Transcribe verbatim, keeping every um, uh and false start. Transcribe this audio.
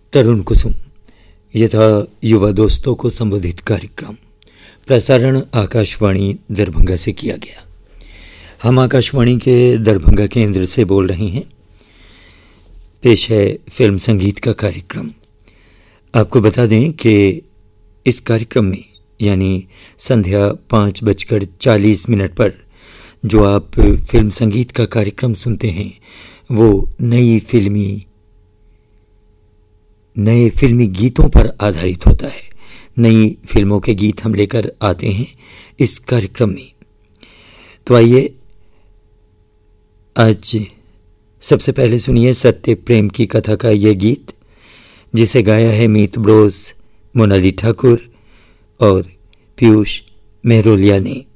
तरुण कुसुम, ये था युवा दोस्तों को संबोधित कार्यक्रम। प्रसारण आकाशवाणी दरभंगा से किया गया। हम आकाशवाणी के दरभंगा केंद्र से बोल रहे हैं। पेश है फिल्म संगीत का कार्यक्रम। आपको बता दें कि इस कार्यक्रम में यानी संध्या पाँच बजकर चालीस मिनट पर जो आप फिल्म संगीत का कार्यक्रम सुनते हैं वो नई फिल्मी नए फिल्मी गीतों पर आधारित होता है। नई फिल्मों के गीत हम लेकर आते हैं इस कार्यक्रम में। तो आइए आज सबसे पहले सुनिए सत्य प्रेम की कथा का ये गीत, जिसे गाया है मीत ब्रोस, मोनाली ठाकुर और पीयूष मेहरोलिया ने।